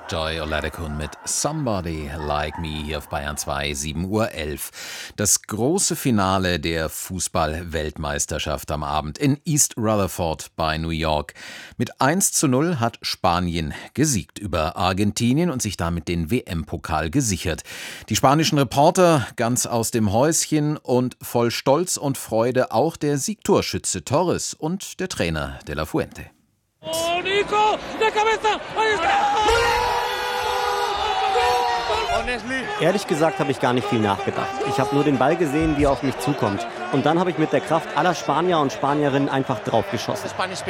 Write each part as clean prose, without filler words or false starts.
Joy Oladokun mit Somebody Like Me hier auf Bayern 2, 7:11 Uhr. Das große Finale der Fußball-Weltmeisterschaft am Abend in East Rutherford bei New York. Mit 1:0 hat Spanien gesiegt über Argentinien und sich damit den WM-Pokal gesichert. Die spanischen Reporter ganz aus dem Häuschen und voll Stolz und Freude auch der Siegtorschütze Torres und der Trainer De La Fuente. Oh, Nico, de cabeza, ahí está. Ehrlich gesagt habe ich gar nicht viel nachgedacht. Ich habe nur den Ball gesehen, wie er auf mich zukommt. Und dann habe ich mit der Kraft aller Spanier und Spanierinnen einfach draufgeschossen.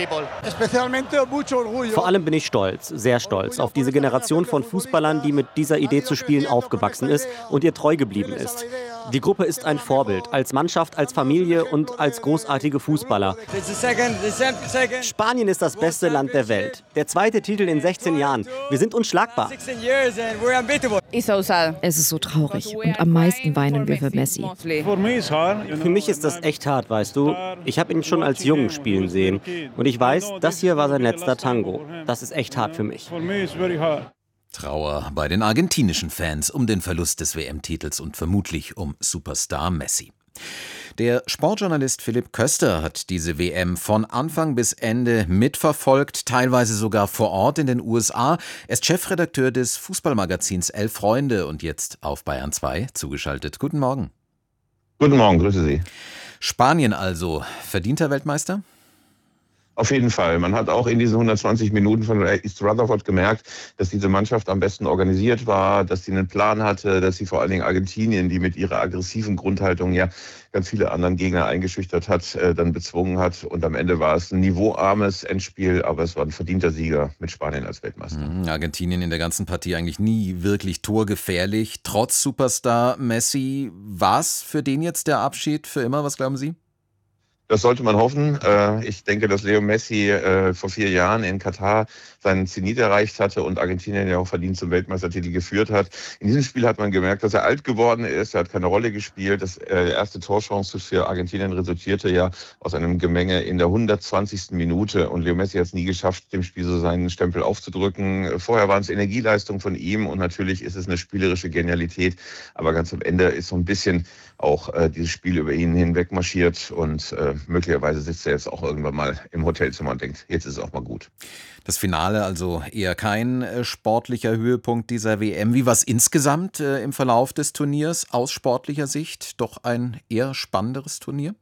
Vor allem bin ich stolz, sehr stolz, auf diese Generation von Fußballern, die mit dieser Idee zu spielen aufgewachsen ist und ihr treu geblieben ist. Die Gruppe ist ein Vorbild, als Mannschaft, als Familie und als großartige Fußballer. Spanien ist das beste Land der Welt. Der zweite Titel in 16 Jahren. Wir sind unschlagbar. Es ist so traurig und am meisten weinen wir für Messi. Für mich ist das echt hart, weißt du. Ich habe ihn schon als Jungen spielen sehen. Und ich weiß, das hier war sein letzter Tango. Das ist echt hart für mich. Trauer bei den argentinischen Fans um den Verlust des WM-Titels und vermutlich um Superstar Messi. Der Sportjournalist Philipp Köster hat diese WM von Anfang bis Ende mitverfolgt, teilweise sogar vor Ort in den USA. Er ist Chefredakteur des Fußballmagazins Elf Freunde und jetzt auf Bayern 2 zugeschaltet. Guten Morgen. Guten Morgen, grüße Sie. Spanien also, verdienter Weltmeister? Auf jeden Fall. Man hat auch in diesen 120 Minuten von East Rutherford gemerkt, dass diese Mannschaft am besten organisiert war, dass sie einen Plan hatte, dass sie vor allen Dingen Argentinien, die mit ihrer aggressiven Grundhaltung ja ganz viele anderen Gegner eingeschüchtert hat, dann bezwungen hat. Und am Ende war es ein niveauarmes Endspiel, aber es war ein verdienter Sieger mit Spanien als Weltmeister. Argentinien in der ganzen Partie eigentlich nie wirklich torgefährlich. Trotz Superstar Messi, war es für den jetzt der Abschied für immer? Was glauben Sie? Das sollte man hoffen. Ich denke, dass Leo Messi vor 4 Jahren in Katar seinen Zenit erreicht hatte und Argentinien ja auch verdient zum Weltmeistertitel geführt hat. In diesem Spiel hat man gemerkt, dass er alt geworden ist. Er hat keine Rolle gespielt. Das erste Torchance für Argentinien resultierte ja aus einem Gemenge in der 120. Minute. Und Leo Messi hat es nie geschafft, dem Spiel so seinen Stempel aufzudrücken. Vorher waren es Energieleistungen von ihm und natürlich ist es eine spielerische Genialität. Aber ganz am Ende ist so ein bisschen auch dieses Spiel über ihn hinweg marschiert und möglicherweise sitzt er jetzt auch irgendwann mal im Hotelzimmer und denkt, jetzt ist es auch mal gut. Das Finale also eher kein sportlicher Höhepunkt dieser WM. Wie war es insgesamt im Verlauf des Turniers aus sportlicher Sicht? Doch ein eher spannenderes Turnier?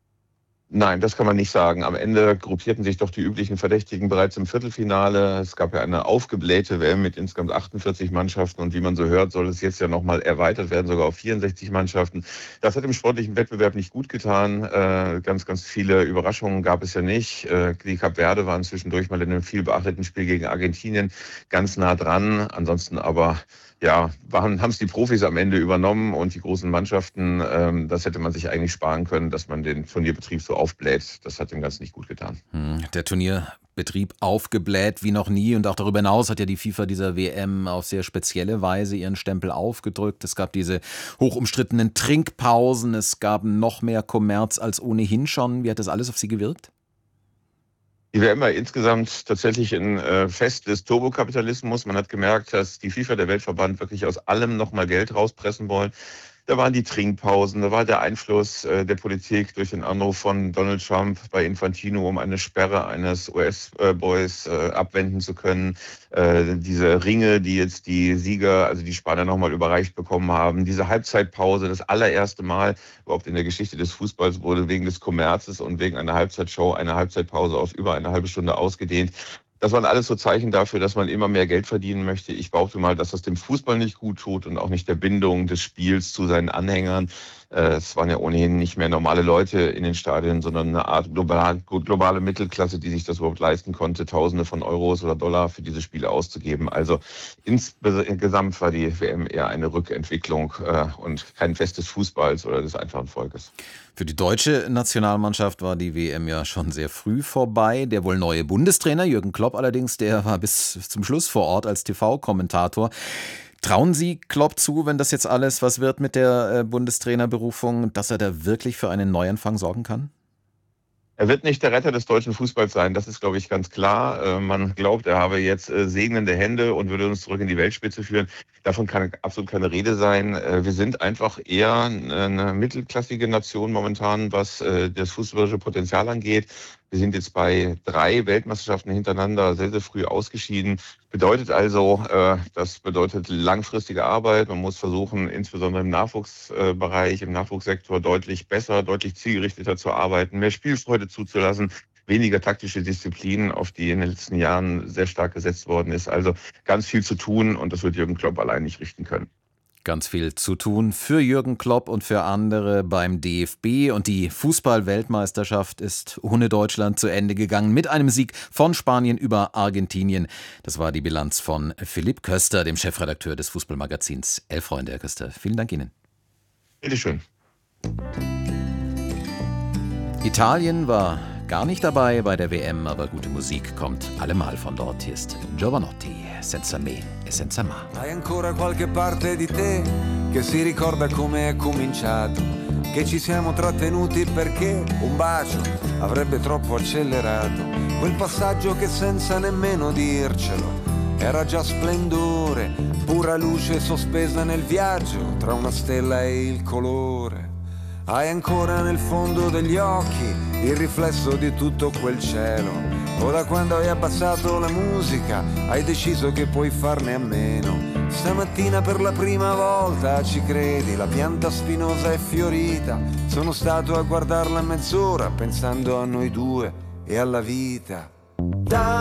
Nein, das kann man nicht sagen. Am Ende gruppierten sich doch die üblichen Verdächtigen bereits im Viertelfinale. Es gab ja eine aufgeblähte WM mit insgesamt 48 Mannschaften und wie man so hört, soll es jetzt ja nochmal erweitert werden, sogar auf 64 Mannschaften. Das hat im sportlichen Wettbewerb nicht gut getan. Ganz viele Überraschungen gab es ja nicht. Die Kap Verde waren zwischendurch mal in einem viel beachteten Spiel gegen Argentinien ganz nah dran. Ansonsten aber ja, haben es die Profis am Ende übernommen und die großen Mannschaften, das hätte man sich eigentlich sparen können, dass man den Turnierbetrieb so aufbläht. Das hat dem Ganzen nicht gut getan. Der Turnierbetrieb aufgebläht wie noch nie und auch darüber hinaus hat ja die FIFA dieser WM auf sehr spezielle Weise ihren Stempel aufgedrückt. Es gab diese hochumstrittenen Trinkpausen, es gab noch mehr Kommerz als ohnehin schon. Wie hat das alles auf Sie gewirkt? Die WM war insgesamt tatsächlich ein Fest des Turbokapitalismus. Man hat gemerkt, dass die FIFA, der Weltverband, wirklich aus allem nochmal Geld rauspressen wollen. Da waren die Trinkpausen, da war der Einfluss der Politik durch den Anruf von Donald Trump bei Infantino, um eine Sperre eines US-Boys abwenden zu können. Diese Ringe, die jetzt die Sieger, also die Spanier nochmal überreicht bekommen haben. Diese Halbzeitpause, das allererste Mal überhaupt in der Geschichte des Fußballs wurde wegen des Kommerzes und wegen einer Halbzeitshow eine Halbzeitpause auf über eine halbe Stunde ausgedehnt. Das waren alles so Zeichen dafür, dass man immer mehr Geld verdienen möchte. Ich behaupte mal, dass das dem Fußball nicht gut tut und auch nicht der Bindung des Spiels zu seinen Anhängern. Es waren ja ohnehin nicht mehr normale Leute in den Stadien, sondern eine Art globale Mittelklasse, die sich das überhaupt leisten konnte, Tausende von Euros oder Dollar für diese Spiele auszugeben. Also insgesamt war die WM eher eine Rückentwicklung und kein Fest des Fußballs oder des einfachen Volkes. Für die deutsche Nationalmannschaft war die WM ja schon sehr früh vorbei. Der wohl neue Bundestrainer Jürgen Klopp allerdings, der war bis zum Schluss vor Ort als TV-Kommentator. Trauen Sie Klopp zu, wenn das jetzt alles was wird mit der Bundestrainerberufung, dass er da wirklich für einen Neuanfang sorgen kann? Er wird nicht der Retter des deutschen Fußballs sein, das ist, glaube ich, ganz klar. Man glaubt, er habe jetzt segnende Hände und würde uns zurück in die Weltspitze führen. Davon kann absolut keine Rede sein. Wir sind einfach eher eine mittelklassige Nation momentan, was das fußballerische Potenzial angeht. Wir sind jetzt bei 3 Weltmeisterschaften hintereinander sehr, sehr früh ausgeschieden. Bedeutet also, das bedeutet langfristige Arbeit. Man muss versuchen, insbesondere im Nachwuchsbereich, im Nachwuchssektor deutlich besser, deutlich zielgerichteter zu arbeiten, mehr Spielfreude zuzulassen, weniger taktische Disziplinen, auf die in den letzten Jahren sehr stark gesetzt worden ist. Also ganz viel zu tun und das wird Jürgen Klopp allein nicht richten können. Ganz viel zu tun für Jürgen Klopp und für andere beim DFB. Und die Fußball-Weltmeisterschaft ist ohne Deutschland zu Ende gegangen mit einem Sieg von Spanien über Argentinien. Das war die Bilanz von Philipp Köster, dem Chefredakteur des Fußballmagazins Elf Freunde. Herr Köster, vielen Dank Ihnen. Bitteschön. Italien war gar nicht dabei bei der WM, aber gute Musik kommt allemal von dort. Hier ist Giovanotti, Senza me e senza ma. Hai ancora qualche parte di te che si ricorda come è cominciato, che ci siamo trattenuti perché un bacio avrebbe troppo accelerato quel passaggio che senza nemmeno dircelo era già splendore, pura luce sospesa nel viaggio tra una stella e il colore. Hai ancora nel fondo degli occhi il riflesso di tutto quel cielo, o da quando hai abbassato la musica hai deciso che puoi farne a meno. Stamattina per la prima volta, ci credi, la pianta spinosa è fiorita. Sono stato a guardarla mezz'ora pensando a noi due e alla vita.